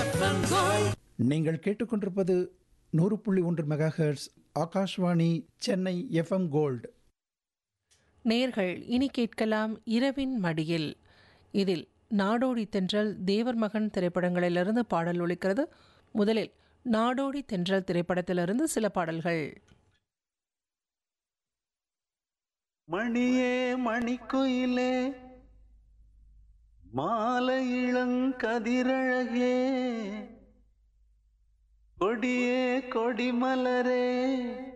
நீங்கள் கேட்டுக்கொண்டிருப்பது 100.1 megahertz Akashvani Chennai FM gold. நேர்கள் இனி கேட்கலாம் இரவின் மடியில். இதில் நாடோடி தென்றல், தேவர் மகன் திரைப்படங்களிலிருந்து பாடல் ஒலிக்கிறது. முதலில் நாடோடி தென்றல் திரைப்படத்திலிருந்து சில பாடல்கள். மணியே மணிக்குயிலே மாலை இளங்கதிரழகே கொடியே கொடிமலரே